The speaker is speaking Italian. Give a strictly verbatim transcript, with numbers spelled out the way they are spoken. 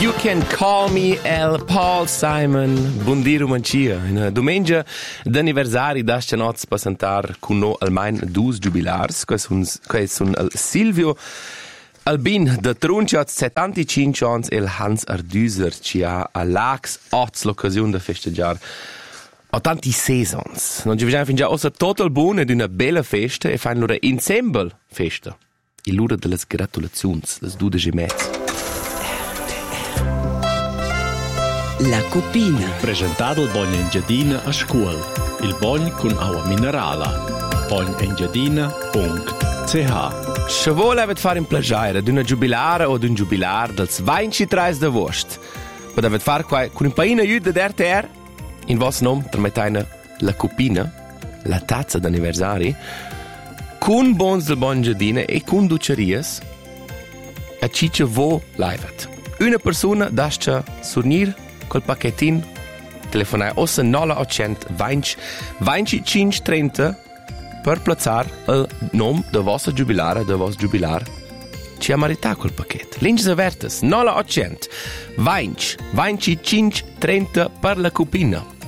You Can Call Me El Paul Simon. Buongiorno Mancia. In domenica d'anniversari d'ascia noz passantar con no almain dus jubilars, che sun che sun el Silvio Albin de Truncia settantacinque ans e il Hans Ardüser ci ha a Lax oz l'occasione de festeggiar ottantasei ans. Non ci vediamo fin già ossa total buona d'una bella festa e fanno loro ensemble festa. E l'ora delle gratulazioni, le due e mezzo. La Cupina. Presentato il Bogn Engiadina a scuola. Il Bogn con acqua minerale. bogn engiadina punto c h. Se vuole avete fare un piacere d'una giubilare o d'un giubilar del ventitré de agosto, potete fare qua con un paino aiuto da R T R, in vostro nome permettete la Cupina, la tazza d'anniversari, con bons del Bogn Engiadina e con ducerias, a ciccia vo livet. Una persona dascia surnir col pacchettin, telefonare ossa nolla ottocento venti venticinque trenta per plazzare il nome del vostro giubilare, del vostro giubilar. Ci ha meritato quel pacchetto. Links avertes nolla ottocento venti venticinque trenta per la Cupina.